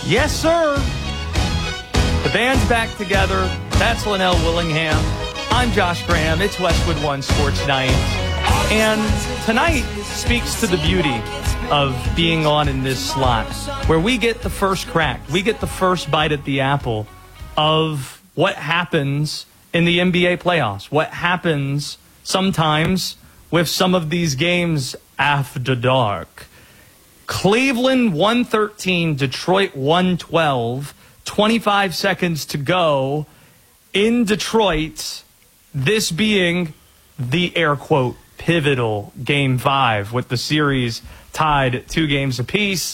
Yes, sir. The band's back together. That's Linnell Willingham. I'm Josh Graham. It's Westwood One Sports Night. And tonight speaks to the beauty of being on in this slot, where we get the first crack. We get the first bite at the apple of what happens in the NBA playoffs. What happens sometimes with some of these games after dark. Cleveland 113, Detroit 112, 25 seconds to go in Detroit, this being the air quote pivotal Game 5 with the series tied 2 games apiece.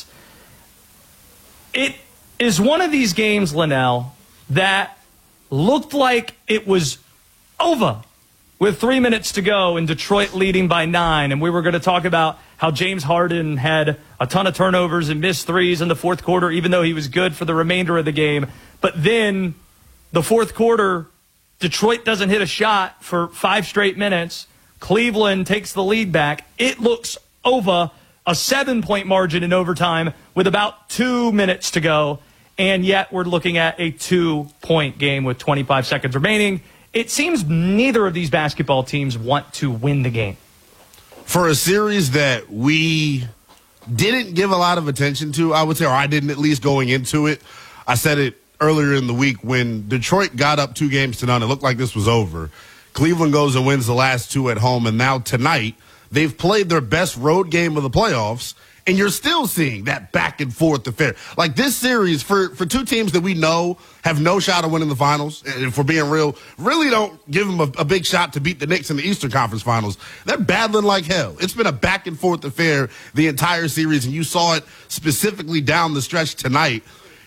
It is one of these games, Linnell, that looked like it was over with 3 minutes to go and Detroit leading by 9. And we were going to talk about how James Harden had a ton of turnovers and missed threes in the fourth quarter, even though he was good for the remainder of the game. But then the fourth quarter, Detroit doesn't hit a shot for 5 straight minutes. Cleveland takes the lead back. It looks over, a 7-point margin in overtime with about 2 minutes to go. And yet we're looking at a 2-point game with 25 seconds remaining. It seems neither of these basketball teams want to win the game. For a series that we didn't give a lot of attention to, I would say, or I didn't at least going into it. I said it earlier in the week when Detroit got up 2-0. It looked like this was over. Cleveland goes and wins the last 2 at home, and now tonight they've played their best road game of the playoffs, and you're still seeing that back and forth affair. Like this series, for 2 teams that we know have no shot of winning the finals, and if we're being real, really don't give them a big shot to beat the Knicks in the Eastern Conference Finals. They're battling like hell. It's been a back and forth affair the entire series, and you saw it specifically down the stretch tonight.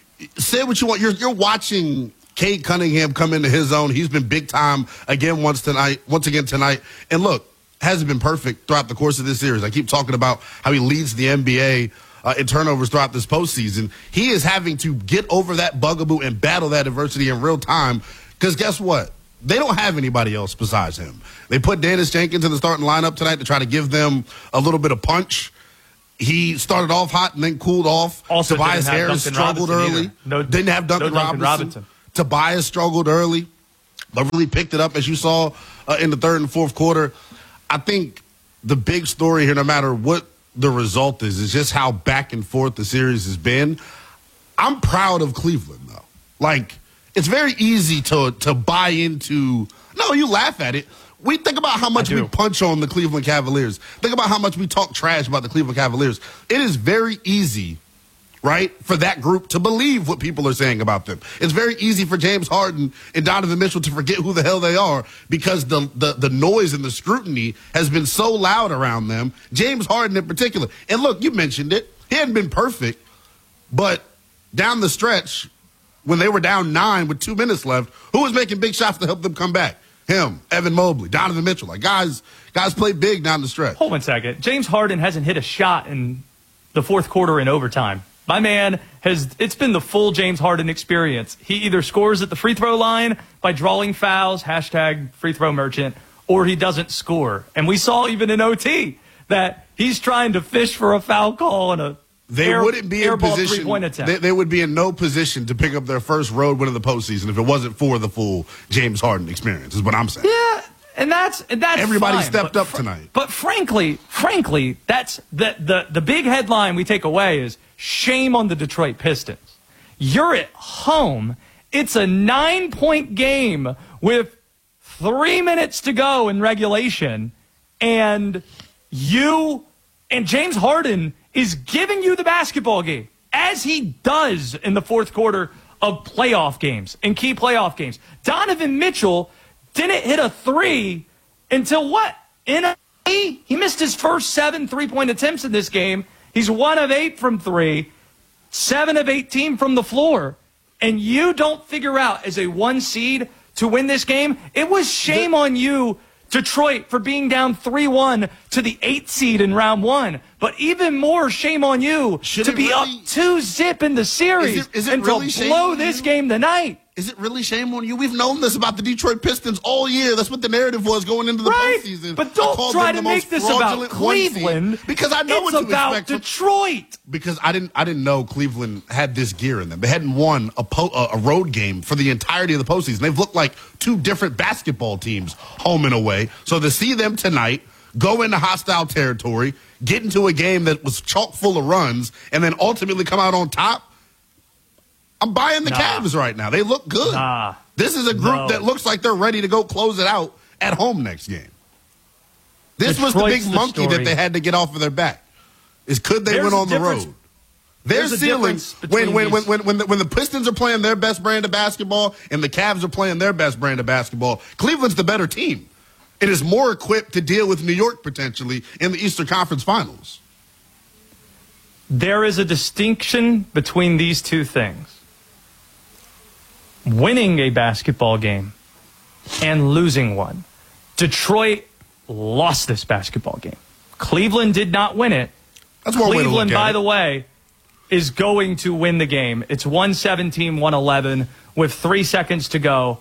Say what you want. You're watching Cade Cunningham come into his own. He's been big time once again tonight. And look, hasn't been perfect throughout the course of this series. I keep talking about how he leads the NBA in turnovers throughout this postseason. He is having to get over that bugaboo and battle that adversity in real time because guess what? They don't have anybody else besides him. They put Dennis Jenkins in the starting lineup tonight to try to give them a little bit of punch. He started off hot and then cooled off. Also, Tobias Harris struggled early. Didn't have Duncan Robinson. Tobias struggled early, but really picked it up as you saw in the third and fourth quarter. I think the big story here, no matter what the result is just how back and forth the series has been. I'm proud of Cleveland, though. Like, it's very easy to buy into. No, you laugh at it. We think about how much we punch on the Cleveland Cavaliers. Think about how much we talk trash about the Cleveland Cavaliers. It is very easy, right, for that group to believe what people are saying about them. It's very easy for James Harden and Donovan Mitchell to forget who the hell they are because the noise and the scrutiny has been so loud around them, James Harden in particular. And look, you mentioned it. He hadn't been perfect, but down the stretch, when they were down 9 with 2 minutes left, who was making big shots to help them come back? Him, Evan Mobley, Donovan Mitchell. Like, guys play big down the stretch. Hold on a second. James Harden hasn't hit a shot in the fourth quarter in overtime. My man it's been the full James Harden experience. He either scores at the free throw line by drawing fouls, hashtag free throw merchant, or he doesn't score. And we saw even in OT that he's trying to fish for a foul call and they would be in no position to pick up their first road win of the postseason if it wasn't for the full James Harden experience, is what I'm saying. Yeah, and that's everybody fine, stepped up tonight. But frankly, that's the big headline we take away is shame on the Detroit Pistons. You're at home. It's a 9-point game with 3 minutes to go in regulation, and James Harden is giving you the basketball game, as he does in the fourth quarter of playoff games, in key playoff games. Donovan Mitchell didn't hit a 3 until what? He missed his first 7 3-point attempts in this game. He's 1 of 8 from 3, 7 of 18 from the floor. And you don't figure out as a 1 seed to win this game. It was shame on you, Detroit, for being down 3-1 to the 8 seed in round 1. But even more shame on you to be up 2-0 in the series and to blow this game tonight. Is it really shame on you? We've known this about the Detroit Pistons all year. That's what the narrative was going into the postseason. But don't try to make this about Cleveland, because I know what you expect. It's about Detroit. Because I didn't know Cleveland had this gear in them. They hadn't won a road game for the entirety of the postseason. They've looked like two different basketball teams, home and away. So to see them tonight go into hostile territory, get into a game that was chock full of runs, and then ultimately come out on top, I'm buying the Cavs right now. They look good. This is a group that looks like they're ready to go close it out at home next game. This was the big monkey that they had to get off of their back. Could they win on the road? Their ceiling, when the Pistons are playing their best brand of basketball and the Cavs are playing their best brand of basketball, Cleveland's the better team. It is more equipped to deal with New York potentially in the Eastern Conference Finals. There is a distinction between these two things. Winning a basketball game and losing one. Detroit lost this basketball game. Cleveland did not win it. That's one way to look Cleveland, at by it. the way, is going to win the game. It's 117-111 with 3 seconds to go.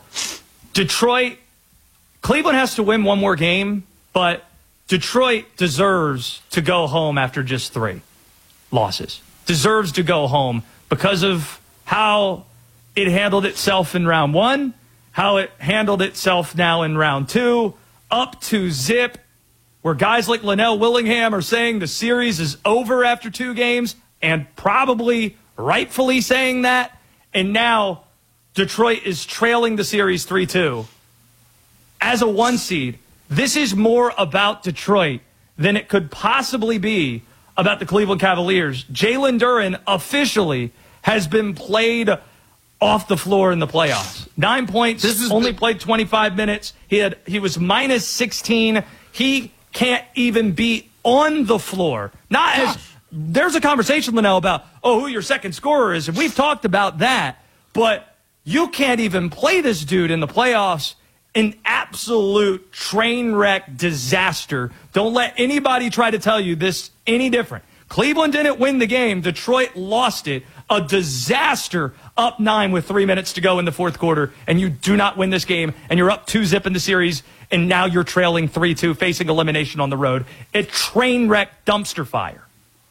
Cleveland has to win one more game, but Detroit deserves to go home after just 3 losses. Deserves to go home because of how it handled itself in round 1, how it handled itself now in round 2, up 2-0, where guys like Linnell Willingham are saying the series is over after 2 games, and probably rightfully saying that. And now Detroit is trailing the series 3-2. As a 1 seed, this is more about Detroit than it could possibly be about the Cleveland Cavaliers. Jalen Duren officially has been played off the floor in the playoffs. 9 points, only played 25 minutes. He was minus 16. He can't even be on the floor. There's a conversation, Linnell, about, who your second scorer is, and we've talked about that, but you can't even play this dude in the playoffs. An absolute train wreck disaster. Don't let anybody try to tell you this any different. Cleveland didn't win the game. Detroit lost it. A disaster, up 9 with 3 minutes to go in the fourth quarter, and you do not win this game, and you're up 2-0 in the series, and now you're trailing 3-2, facing elimination on the road. A train wreck dumpster fire.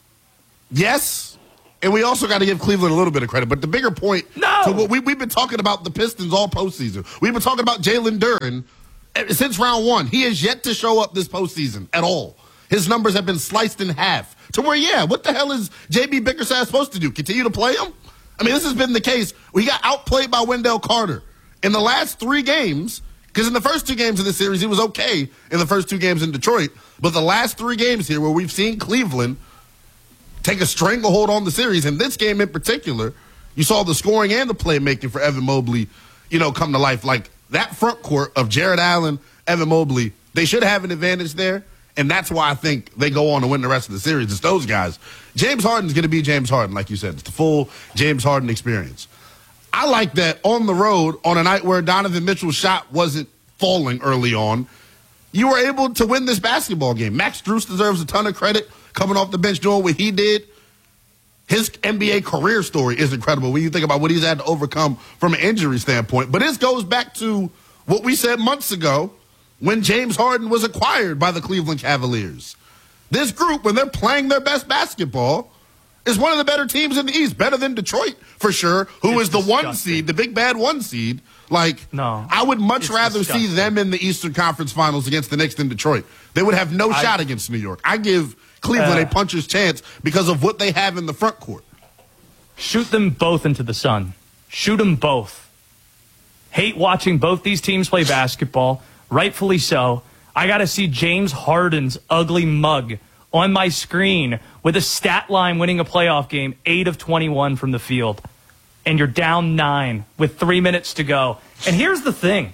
Yes, and we also got to give Cleveland a little bit of credit, but the bigger point to what we've been talking about the Pistons all postseason. We've been talking about Jalen Duren since round 1. He has yet to show up this postseason at all. His numbers have been sliced in half. To where, what the hell is J.B. Bickerstaff supposed to do? Continue to play him? I mean, this has been the case. We got outplayed by Wendell Carter. In the last 3 games, because in the first 2 games of the series, he was okay in the first 2 games in Detroit. But the last 3 games here where we've seen Cleveland take a stranglehold on the series, in this game in particular, you saw the scoring and the playmaking for Evan Mobley, come to life. Like, that front court of Jared Allen, Evan Mobley, they should have an advantage there. And that's why I think they go on to win the rest of the series. It's those guys. James Harden's going to be James Harden, like you said. It's the full James Harden experience. I like that on the road, on a night where Donovan Mitchell's shot wasn't falling early on, you were able to win this basketball game. Max Strus deserves a ton of credit coming off the bench doing what he did. His NBA career story is incredible when you think about what he's had to overcome from an injury standpoint. But this goes back to what we said months ago when James Harden was acquired by the Cleveland Cavaliers. This group, when they're playing their best basketball, is one of the better teams in the East, better than Detroit for sure, who is the 1 seed, the big bad 1 seed. I would much rather see them in the Eastern Conference Finals against the Knicks than Detroit. They would have no shot against New York. I give Cleveland a puncher's chance because of what they have in the front court. Shoot them both into the sun. Shoot them both. Hate watching both these teams play basketball. Rightfully so. I got to see James Harden's ugly mug on my screen with a stat line winning a playoff game, 8 of 21 from the field. And you're down 9 with 3 minutes to go. And here's the thing.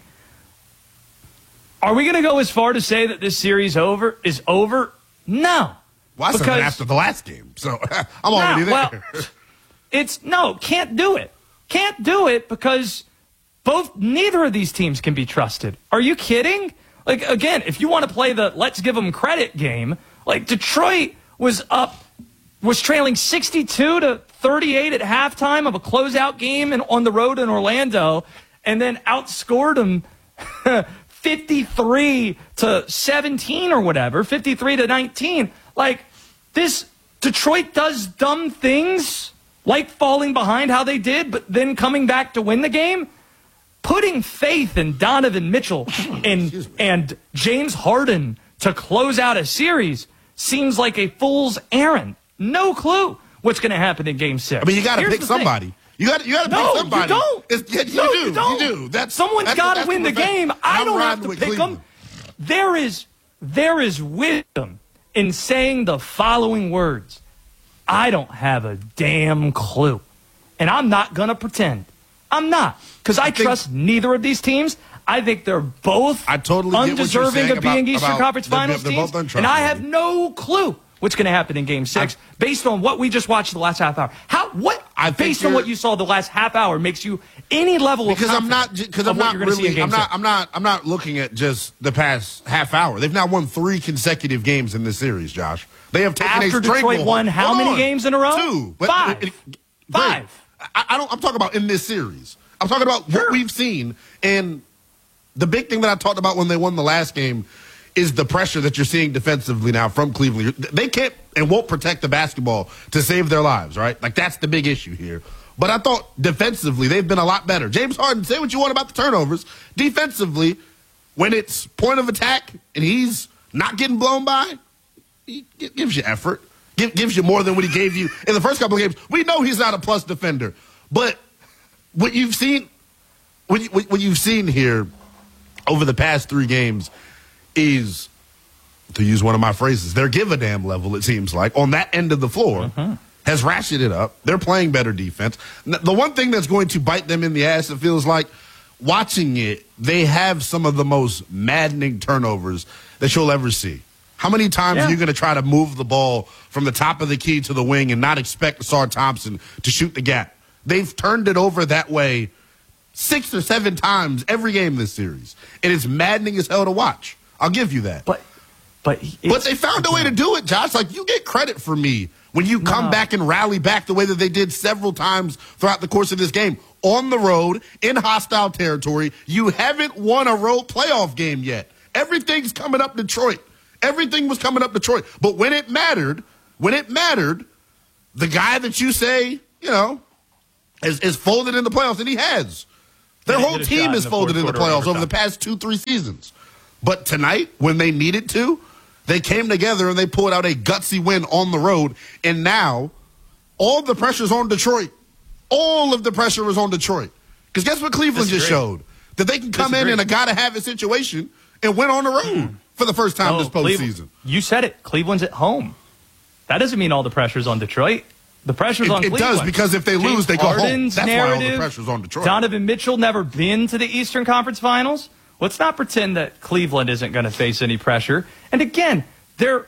Are we going to go as far to say that this series is over? No. Well, I said that after the last game, so I'm already there. Can't do it. Can't do it because neither of these teams can be trusted. Are you kidding? Again, if you want to play the let's give them credit game, Detroit was trailing 62-38 at halftime of a closeout game on the road in Orlando, and then outscored them 53-17 or whatever, 53-19. Like, this Detroit does dumb things, like falling behind how they did, but then coming back to win the game. Putting faith in Donovan Mitchell and James Harden to close out a series seems like a fool's errand. No clue what's going to happen in Game 6. I mean, you got to pick somebody. You got to pick somebody. You don't. You do. Someone's got to win the game. I don't have to pick them. There is wisdom in saying the following words. I don't have a damn clue. And I'm not going to pretend. I'm not. Because I trust neither of these teams. I think they're both undeserving of being Eastern Conference Finals teams. And I have no clue what's going to happen in Game 6 based on what we just watched the last half hour. Based on what you saw the last half hour makes you any level of confidence I'm not looking at just the past half hour. They've now won 3 consecutive games in this series, Josh. They have taken after Detroit won how many games in a row? 2. But 5. I'm talking about in this series. I'm talking about what we've seen, and the big thing that I talked about when they won the last game is the pressure that you're seeing defensively now from Cleveland. They can't and won't protect the basketball to save their lives, right? Like, that's the big issue here. But I thought defensively they've been a lot better. James Harden, say what you want about the turnovers. Defensively, when it's point of attack and he's not getting blown by, he gives you effort. Gives you more than what he gave you in the first couple of games. We know he's not a plus defender. But what you've seen here over the past 3 games is, to use one of my phrases, their give-a-damn level, it seems like, on that end of the floor has ratcheted up. They're playing better defense. The one thing that's going to bite them in the ass, it feels like, watching it, they have some of the most maddening turnovers that you'll ever see. How many times are you going to try to move the ball from the top of the key to the wing and not expect Ausar Thompson to shoot the gap? They've turned it over that way 6 or 7 times every game this series. And it's maddening as hell to watch. I'll give you that. But they found a way to do it, Josh. Like, you get credit for me when you come back and rally back the way that they did several times throughout the course of this game. On the road, in hostile territory, you haven't won a road playoff game yet. Everything's coming up Detroit. Everything was coming up Detroit. But when it mattered, the guy that you say, is folded in the playoffs, and he has. Their whole team is folded in the playoffs over the past 2-3 seasons. But tonight, when they needed to, they came together and they pulled out a gutsy win on the road. And now, all the pressure's on Detroit. All of the pressure is on Detroit. Because guess what Cleveland just showed? That they can come in a gotta-have-it situation and win on the road for the first time this postseason. You said it. Cleveland's at home. That doesn't mean all the pressure's on Detroit. The pressure's on Cleveland. It does, because if they lose, they go home. That's why all the pressure's on Detroit. Donovan Mitchell never been to the Eastern Conference Finals. Let's not pretend that Cleveland isn't going to face any pressure. And again, they're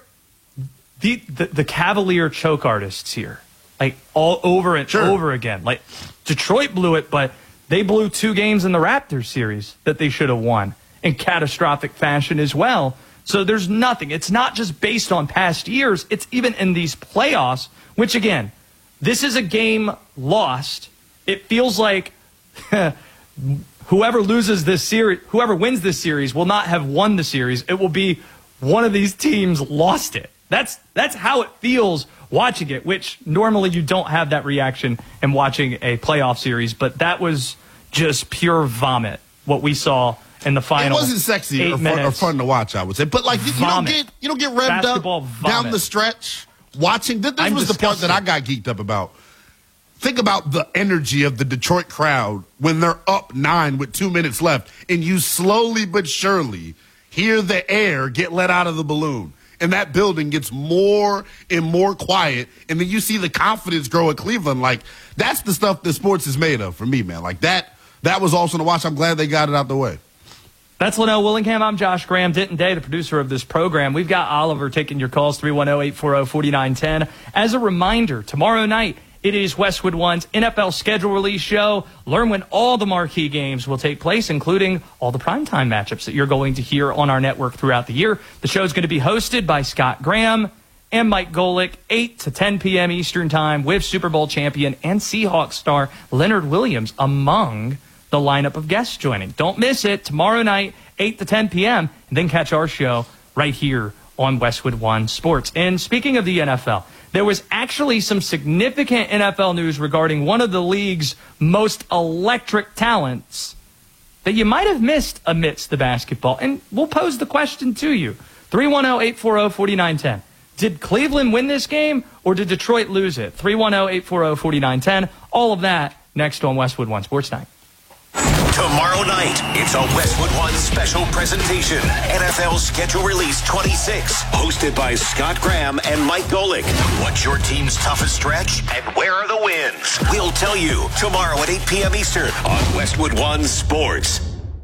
the Cavalier choke artists here, like all over and over again. Like, Detroit blew it, but they blew 2 games in the Raptors series that they should have won in catastrophic fashion as well. So there's nothing. It's not just based on past years. It's even in these playoffs, which, again, this is a game lost. It feels like whoever wins this series will not have won the series. It will be one of these teams lost it. That's how it feels watching it, which normally you don't have that reaction in watching a playoff series. But that was just pure vomit, what we saw in the final. It wasn't sexy or fun to watch, I would say. But like, you don't get revved up down the stretch watching. This was the part that I got geeked up about. Think about the energy of the Detroit crowd when they're up 9 with 2 minutes left, and you slowly but surely hear the air get let out of the balloon, and that building gets more and more quiet, and then you see the confidence grow at Cleveland. Like, that's the stuff that sports is made of for me, man. Like, that was awesome to watch. I'm glad they got it out the way. That's Linnell Willingham. I'm Josh Graham. Denton Day, the producer of this program. We've got Oliver taking your calls, 310-840-4910. As a reminder, tomorrow night, it is Westwood One's NFL schedule release show. Learn when all the marquee games will take place, including all the primetime matchups that you're going to hear on our network throughout the year. The show is going to be hosted by Scott Graham and Mike Golick, 8 to 10 p.m. Eastern Time, with Super Bowl champion and Seahawks star Leonard Williams among the lineup of guests joining. Don't miss it. Tomorrow night, 8 to 10 p.m., and then catch our show right here on Westwood One Sports. And speaking of the NFL, there was actually some significant NFL news regarding one of the league's most electric talents that you might have missed amidst the basketball. And we'll pose the question to you. 310-840-4910. Did Cleveland win this game, or did Detroit lose it? 310-840-4910. All of that next on Westwood One Sports Night. Tomorrow night, it's a Westwood One special presentation. NFL Schedule Release 26, hosted by Scott Graham and Mike Golick. What's your team's toughest stretch, and where are the wins? We'll tell you tomorrow at 8 p.m. Eastern on Westwood One Sports.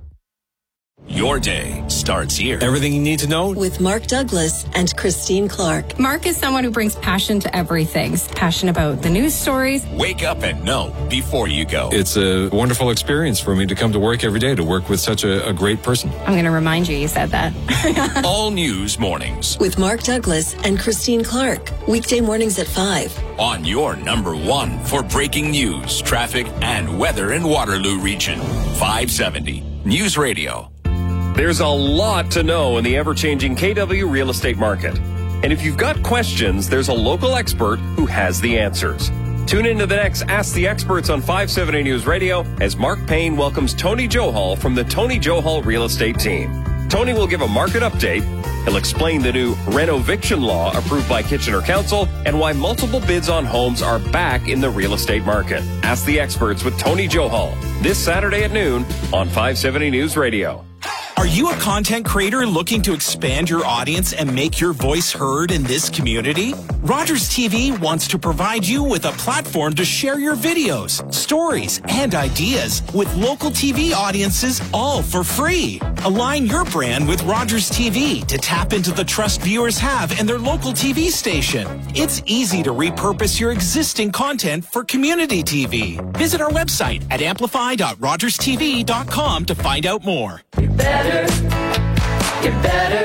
Your day starts here. Everything you need to know with Mark Douglas and Christine Clark. Mark is someone who brings passion to everything. He's passionate about the news stories. Wake up and know before you go. It's a wonderful experience for me to come to work every day, to work with such a great person. I'm going to remind you said that. All News Mornings with Mark Douglas and Christine Clark. Weekday mornings at 5. On your number one for breaking news, traffic, and weather in Waterloo region. 570 News Radio. There's a lot to know in the ever-changing KW real estate market. And if you've got questions, there's a local expert who has the answers. Tune into the next Ask the Experts on 570 News Radio as Mark Payne welcomes Tony Johal from the Tony Johal Real Estate Team. Tony will give a market update. He'll explain the new renoviction law approved by Kitchener Council and why multiple bids on homes are back in the real estate market. Ask the Experts with Tony Johal this Saturday at noon on 570 News Radio. Are you a content creator looking to expand your audience and make your voice heard in this community? Rogers TV wants to provide you with a platform to share your videos, stories, and ideas with local TV audiences, all for free. Align your brand with Rogers TV to tap into the trust viewers have in their local TV station. It's easy to repurpose your existing content for community TV. Visit our website at amplify.rogerstv.com to find out more. Get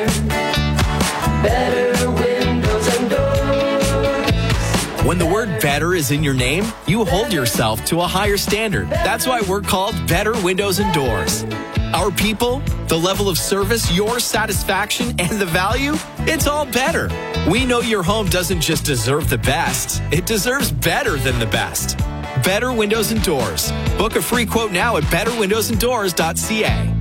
better windows and doors. When the word better is in your name, you hold yourself to a higher standard. That's why we're called Better Windows and Doors. Our people, the level of service, your satisfaction, and the value, it's all better. We know your home doesn't just deserve the best, it deserves better than the best. Better Windows and Doors. Book a free quote now at betterwindowsanddoors.ca.